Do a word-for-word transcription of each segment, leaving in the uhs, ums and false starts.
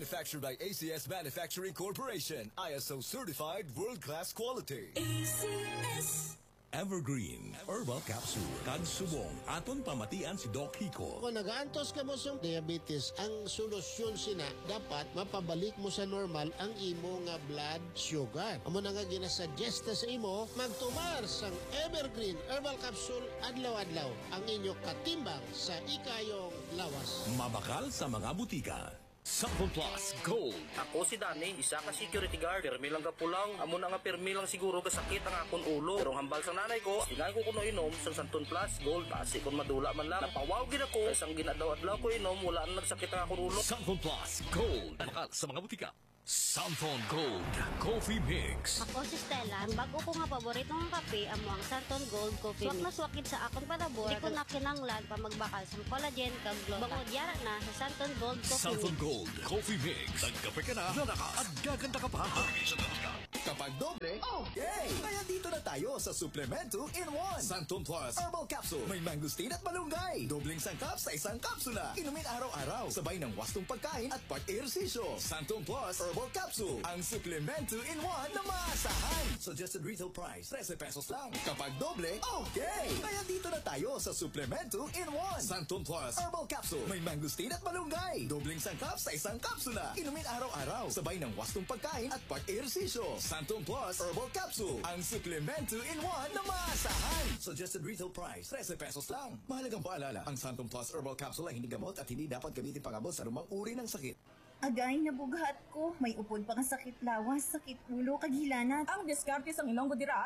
Manufactured by A C S Manufacturing Corporation. I S O certified world-class quality. A C S Evergreen Herbal Capsule. Kagsubong aton pamatian si Doc Hico. Kung nagaantos ka mo sa diabetes, ang solusyon sina dapat mapabalik mo sa normal ang imo nga blood sugar. Amo na nga ginasuggest sa imo magtumar sang Evergreen Herbal Capsule adlaw-adlaw ang inyo katimbang sa ikayong lawas. Mabakal sa mga butika. Sample Plus Gold. Ako si Danny, isa ka security guard. Permi lang ka pulaw. Amo na nga permi lang siguro kasakit ang akong ulo. Pero hambal sa nanay ko, sinay ko kuno inom sa Santon Plus Gold. Kasi kung madula man lang, napawaw gid ako. Isang ginadaw-adlaw ko inom, wala na nagsakit ang akong ulo. Sample Plus Gold. Mabakal sa mga butika. Santon Gold Coffee Mix. Ako si Stella. Ang bago ko nga paboritong kape amo ang Santon Gold Coffee Mix. Swak na swakit sa akong palabor. Di ko na kinanglan pa magbakal sa collagen kag gluta. Bangod yara na sa Santon Gold Coffee Santon Mix. Gold Coffee Mix. Nagkape ka na, nanakas at gaganda ka pa. Kapag doble, okay! Kaya dito na tayo sa Suplemento in one. Santon Plus Herbal Capsule. May mangustin at malunggay. Dobling sangkap sa isang kapsula. Inumin araw-araw. Sabay ng wastong pagkain at pag-ehersisyo. Santon Plus Herbal Capsule. Ang Suplemento in one na maasahan. Suggested retail price, thirteen pesos lang. Kapag doble, okay! Kaya dito na tayo sa Suplemento in one. Santon Plus Herbal Capsule. May mangustin at malunggay. Dobling sangkap sa isang kapsula. Inumin araw-araw. Sabay ng wastong pagkain at pag-ehersisyo. Santon Plus Herbal Capsule. Ang Suplemento in one na maasahan. Suggested retail price, thirteen pesos lang. Mahalagang paalala, ang Santon Plus Herbal Capsule ay hindi gamot at hindi dapat gamitin pangabot sa anumang uri ng sakit. Agay, nabughat ko. May upod pa kang sakit lawas, sakit ulo, kagilanat. ang diskarte sang Ilonggo dira.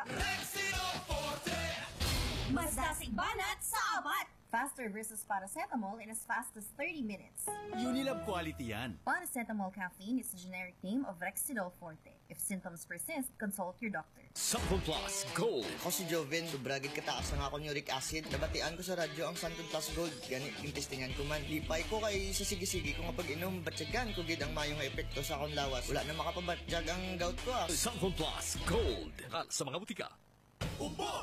Mas dasig banat sa abat! Faster versus paracetamol in as fast as thirty minutes. Unilab quality yan. Paracetamol caffeine is the generic name of Rexidol Forte. If symptoms persist, consult your doctor. Sample Plus Gold. Ako si Joven, sobragid kataas na akong uric acid. Nabatian ko sa radyo ang Santon Plus Gold. Ganit yung testingan ko man. Lipay ko kay sa sige-sige ko nga pag-inom. Batsagan ko gid ang mayong epekto sa akong lawas. Wala na makapabatjag ang gout ko ah. Sample Plus Gold. Mabakal sa mga butika. Upo!